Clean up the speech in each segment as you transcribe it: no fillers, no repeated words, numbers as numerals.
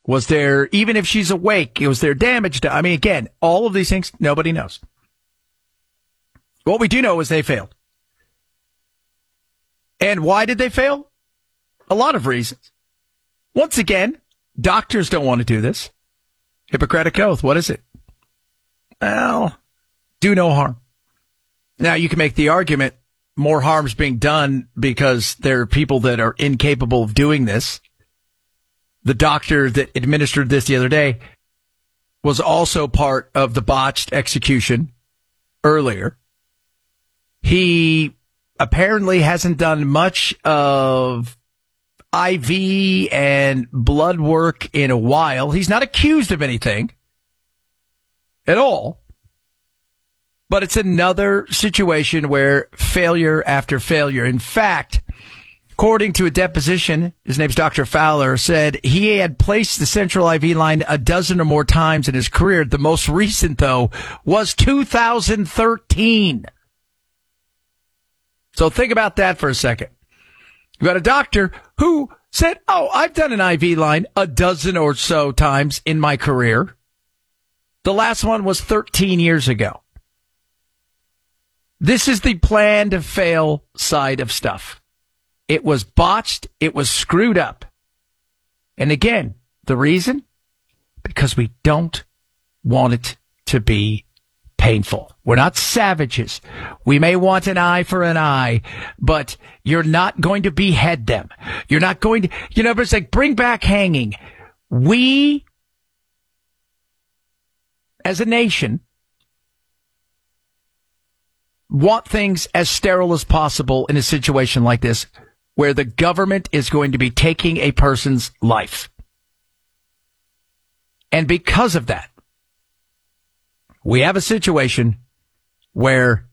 Was there, even if she's awake, was there damage done? I mean, again, all of these things, nobody knows. What we do know is they failed. And why did they fail? A lot of reasons. Once again, doctors don't want to do this. Hippocratic Oath, what is it? Well, do no harm. Now, you can make the argument more harm's being done because there are people that are incapable of doing this. The doctor that administered this the other day was also part of the botched execution earlier. He apparently hasn't done much of IV and blood work in a while. He's not accused of anything at all. But it's another situation where failure after failure. In fact, according to a deposition, his name's Dr. Fowler, said he had placed the central IV line a dozen or more times in his career. The most recent, though, was 2013. So think about that for a second. You got a doctor who said, I've done an IV line a dozen or so times in my career. The last one was 13 years ago. This is the plan to fail side of stuff. It was botched. It was screwed up. And again, the reason? Because we don't want it to be painful. We're not savages. We may want an eye for an eye, but you're not going to behead them. You're not going to, it's like bring back hanging. We, as a nation, want things as sterile as possible in a situation like this where the government is going to be taking a person's life. And because of that, we have a situation where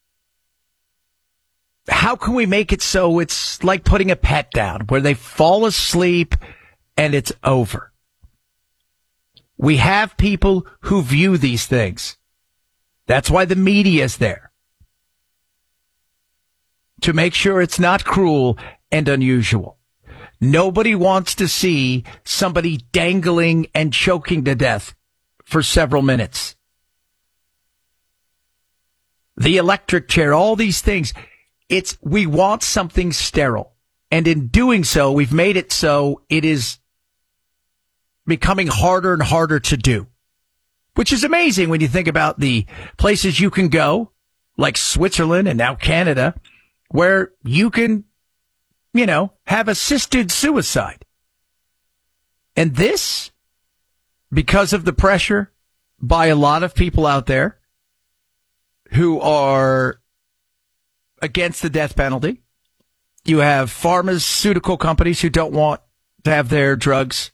how can we make it so it's like putting a pet down, where they fall asleep and it's over? We have people who view these things. That's why the media is there. To make sure it's not cruel and unusual. Nobody wants to see somebody dangling and choking to death for several minutes. The electric chair, all these things. We want something sterile. And in doing so, we've made it so it is becoming harder and harder to do. Which is amazing when you think about the places you can go, like Switzerland and now Canada, where you can, have assisted suicide. And this, because of the pressure by a lot of people out there who are against the death penalty, you have pharmaceutical companies who don't want to have their drugs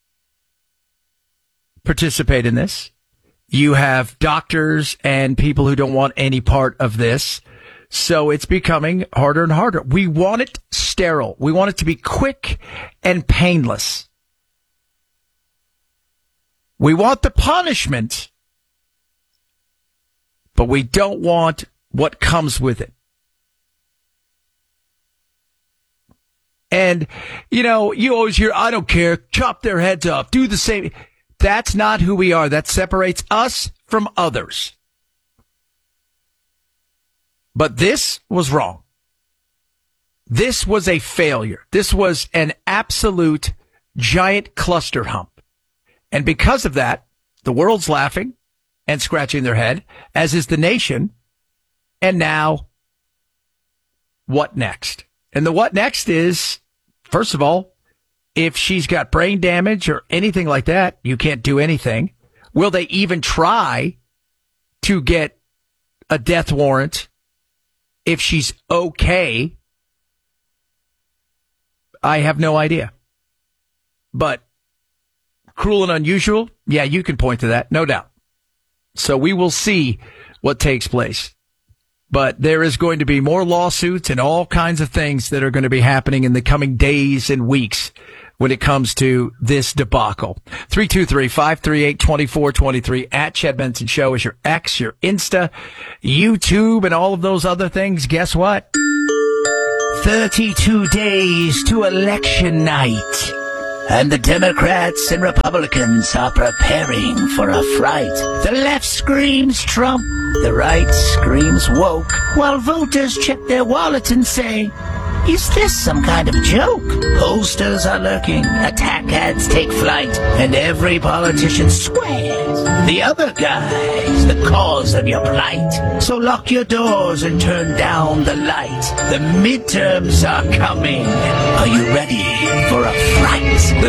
participate in this. You have doctors and people who don't want any part of this. So it's becoming harder and harder. We want it sterile. We want it to be quick and painless. We want the punishment, but we don't want what comes with it. And, you always hear, I don't care, chop their heads off, do the same. That's not who we are. That separates us from others. But this was wrong. This was a failure. This was an absolute giant cluster hump. And because of that, the world's laughing and scratching their head, as is the nation. And now, what next? And the what next is, first of all, if she's got brain damage or anything like that, you can't do anything. Will they even try to get a death warrant if she's okay? I have no idea. But cruel and unusual, yeah, you can point to that, no doubt. So we will see what takes place. But there is going to be more lawsuits and all kinds of things that are going to be happening in the coming days and weeks when it comes to this debacle. 323-538-2423 at Chad Benson Show is your X, your Insta, YouTube, and all of those other things. Guess what? 32 days to election night. And the Democrats and Republicans are preparing for a fight. The left screams Trump, the right screams woke, while voters check their wallets and say, is this some kind of joke? Pollsters are lurking, attack ads take flight, and every politician swears the other guy's the cause of your plight. So lock your doors and turn down the light. The midterms are coming. Are you ready for a fright?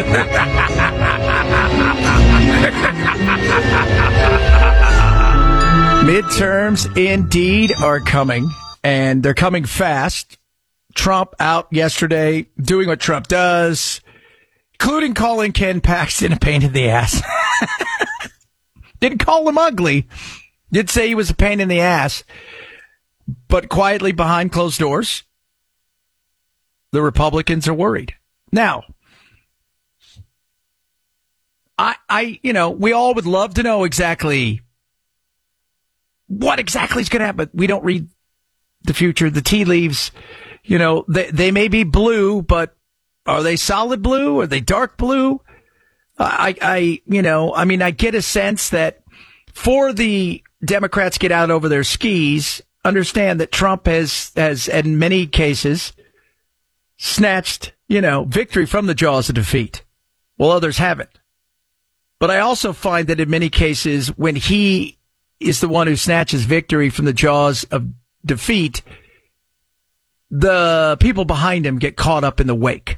Midterms indeed are coming, and they're coming fast. Trump out yesterday doing what Trump does, including calling Ken Paxton a pain in the ass. Didn't call him ugly. Did say he was a pain in the ass. But quietly behind closed doors, the Republicans are worried. Now, we all would love to know exactly what exactly is going to happen. We don't read the future, the tea leaves. They may be blue, but are they solid blue? Are they dark blue? I get a sense that for the Democrats get out over their skis, understand that Trump has in many cases snatched, victory from the jaws of defeat, while others haven't. But I also find that in many cases, when he is the one who snatches victory from the jaws of defeat, the people behind him get caught up in the wake.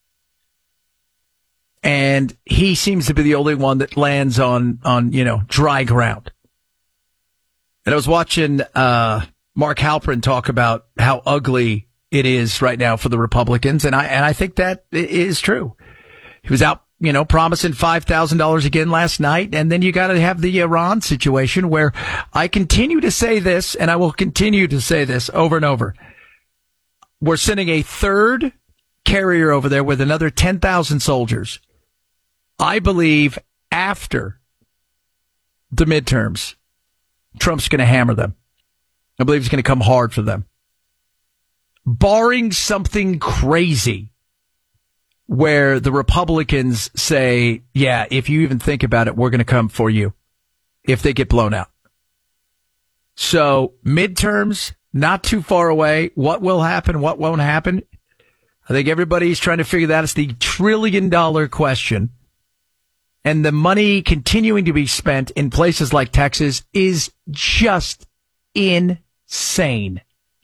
And he seems to be the only one that lands on dry ground. And I was watching Mark Halperin talk about how ugly it is right now for the Republicans, and I think that is true. He was out, promising $5,000 again last night, and then you got to have the Iran situation where I continue to say this, and I will continue to say this over and over. We're sending a third carrier over there with another 10,000 soldiers. I believe after the midterms, Trump's going to hammer them. I believe he's going to come hard for them. Barring something crazy where the Republicans say, yeah, if you even think about it, we're going to come for you if they get blown out. So midterms, not too far away. What will happen? What won't happen? I think everybody's trying to figure that. It's the $1 trillion question. And the money continuing to be spent in places like Texas is just insane.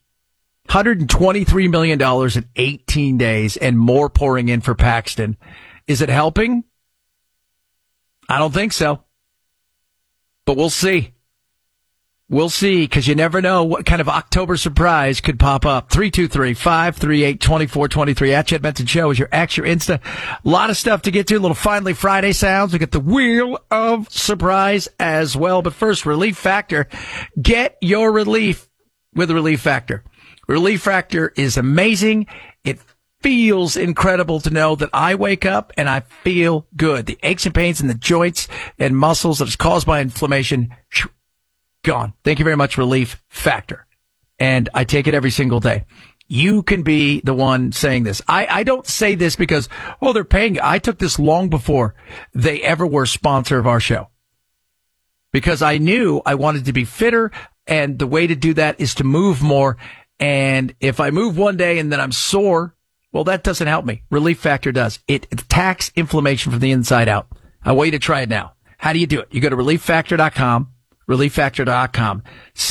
$123 million in 18 days and more pouring in for Paxton. Is it helping? I don't think so. But we'll see. We'll see, because you never know what kind of October surprise could pop up. 323-538-2423 at Chad Benson Show is your X, your Insta. A lot of stuff to get to. A little Finally Friday sounds. We got the Wheel of Surprise as well. But first, Relief Factor. Get your relief with Relief Factor. Relief Factor is amazing. It feels incredible to know that I wake up and I feel good. The aches and pains in the joints and muscles that is caused by inflammation, gone. Thank you very much, Relief Factor. And I take it every single day. You can be the one saying this. I don't say this because, they're paying. I took this long before they ever were a sponsor of our show. Because I knew I wanted to be fitter, and the way to do that is to move more. And if I move one day and then I'm sore, well, that doesn't help me. Relief Factor does. It attacks inflammation from the inside out. I want you to try it now. How do you do it? You go to ReliefFactor.com. ReliefFactor.com.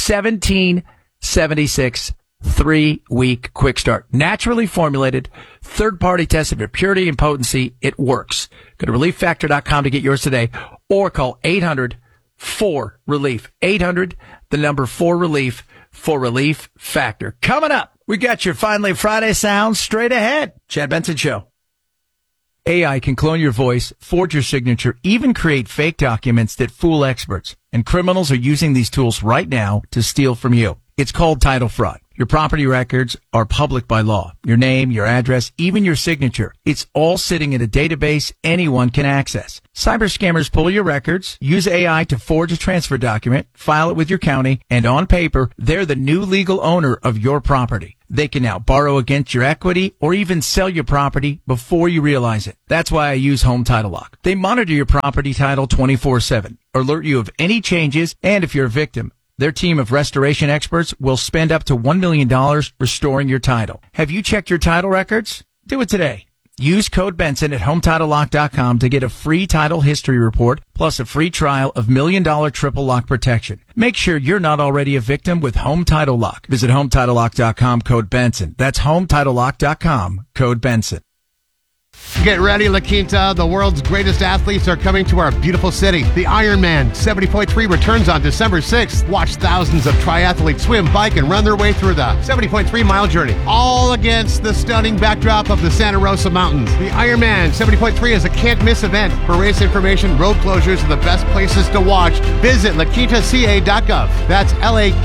1776 3-week quick start. Naturally formulated, third-party tested for purity and potency. It works. Go to ReliefFactor.com to get yours today, or call 800-4-RELIEF. 800, the number 4-RELIEF for Relief Factor. Coming up, we got your Finally Friday sounds straight ahead. Chad Benson Show. AI can clone your voice, forge your signature, even create fake documents that fool experts. And criminals are using these tools right now to steal from you. It's called title fraud. Your property records are public by law. Your name, your address, even your signature. It's all sitting in a database anyone can access. Cyber scammers pull your records, use AI to forge a transfer document, file it with your county, and on paper, they're the new legal owner of your property. They can now borrow against your equity or even sell your property before you realize it. That's why I use Home Title Lock. They monitor your property title 24/7, alert you of any changes, and if you're a victim, their team of restoration experts will spend up to $1 million restoring your title. Have you checked your title records? Do it today. Use code Benson at HometitleLock.com to get a free title history report plus a free trial of $1 million triple lock protection. Make sure you're not already a victim with Home Title Lock. Visit HometitleLock.com, code Benson. That's HometitleLock.com, code Benson. Get ready, La Quinta. The world's greatest athletes are coming to our beautiful city. The Ironman 70.3 returns on December 6th. Watch thousands of triathletes swim, bike, and run their way through the 70.3-mile journey, all against the stunning backdrop of the Santa Rosa Mountains. The Ironman 70.3 is a can't-miss event. For race information, road closures, and the best places to watch, visit laquintaca.gov. That's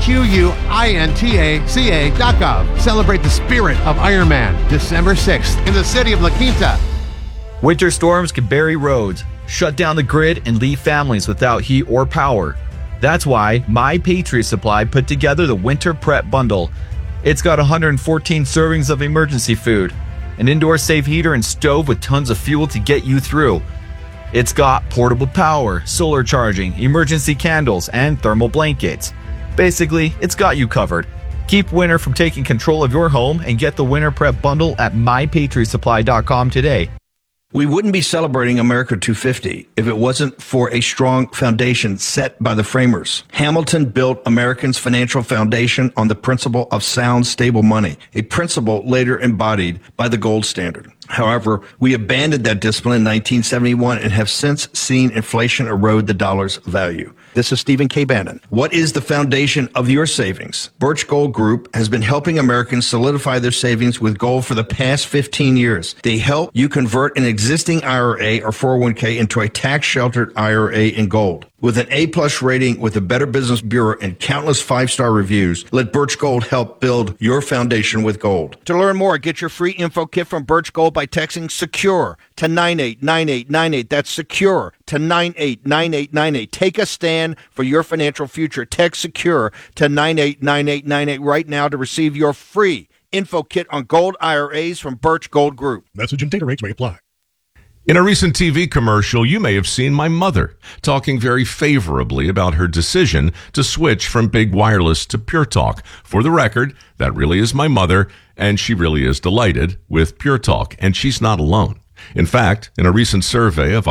LAQUINTACA.gov. Celebrate the spirit of Ironman, December 6th, in the city of La Quinta. Winter storms can bury roads, shut down the grid, and leave families without heat or power. That's why My Patriot Supply put together the Winter Prep Bundle. It's got 114 servings of emergency food, an indoor safe heater and stove with tons of fuel to get you through. It's got portable power, solar charging, emergency candles, and thermal blankets. Basically, it's got you covered. Keep winter from taking control of your home and get the Winter Prep Bundle at MyPatriotSupply.com today. We wouldn't be celebrating America 250 if it wasn't for a strong foundation set by the framers. Hamilton built Americans' financial foundation on the principle of sound, stable money, a principle later embodied by the gold standard. However, we abandoned that discipline in 1971 and have since seen inflation erode the dollar's value. This is Stephen K. Bannon. What is the foundation of your savings? Birch Gold Group has been helping Americans solidify their savings with gold for the past 15 years. They help you convert an existing IRA or 401k into a tax-sheltered IRA in gold. With an A-plus rating with the Better Business Bureau and countless 5-star reviews, let Birch Gold help build your foundation with gold. To learn more, get your free info kit from Birch Gold by texting SECURE to 989898. That's SECURE to 989898. Take a stand for your financial future. Text SECURE to 989898 right now to receive your free info kit on gold IRAs from Birch Gold Group. Message and data rates may apply. In a recent TV commercial, you may have seen my mother talking very favorably about her decision to switch from Big Wireless to Pure Talk. For the record, that really is my mother, and she really is delighted with Pure Talk, and she's not alone. In fact, in a recent survey of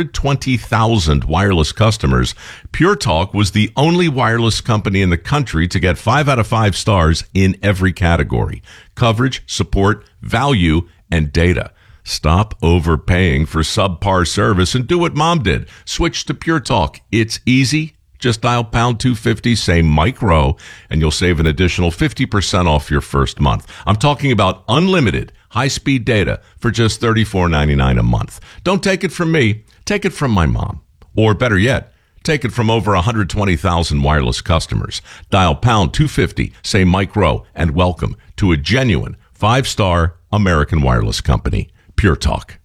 120,000 wireless customers, Pure Talk was the only wireless company in the country to get 5 out of 5 stars in every category: coverage, support, value, and data. Stop overpaying for subpar service and do what Mom did. Switch to Pure Talk. It's easy. Just dial pound 250, say Mike Rowe, and you'll save an additional 50% off your first month. I'm talking about unlimited high-speed data for just $34.99 a month. Don't take it from me. Take it from my mom. Or better yet, take it from over 120,000 wireless customers. Dial pound 250, say Mike Rowe, and welcome to a genuine 5-star American wireless company. Pure Talk.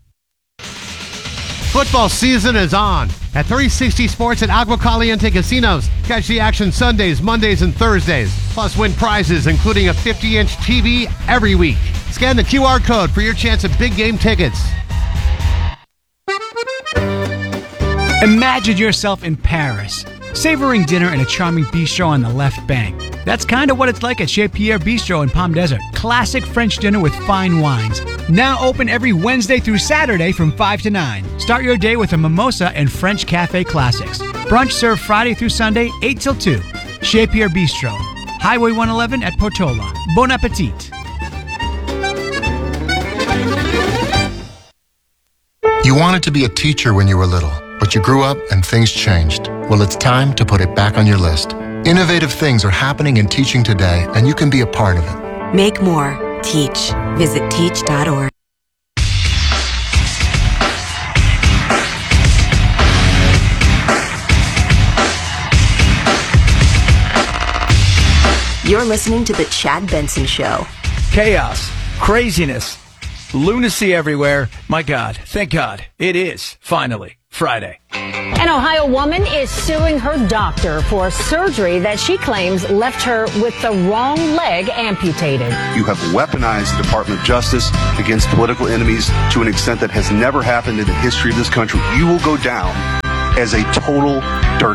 Football season is on. At 360 Sports at Agua Caliente Casinos, catch the action Sundays, Mondays, and Thursdays. Plus win prizes, including a 50-inch TV every week. Scan the QR code for your chance at big game tickets. Imagine yourself in Paris, savoring dinner in a charming bistro on the left bank. That's kind of what it's like at Chez Pierre Bistro in Palm Desert. Classic French dinner with fine wines. Now open every Wednesday through Saturday from 5 to 9. Start your day with a mimosa and French cafe classics. Brunch served Friday through Sunday, 8 till 2. Chez Pierre Bistro, Highway 111 at Portola. Bon appetit. You wanted to be a teacher when you were little, but you grew up and things changed. Well, it's time to put it back on your list. Innovative things are happening in teaching today, and you can be a part of it. Make more. Teach. Visit teach.org. You're listening to The Chad Benson Show. Chaos, craziness, lunacy everywhere. My God, thank God, it is finally Friday. An Ohio woman is suing her doctor for a surgery that she claims left her with the wrong leg amputated. You have weaponized the Department of Justice against political enemies to an extent that has never happened in the history of this country. You will go down as a total dirt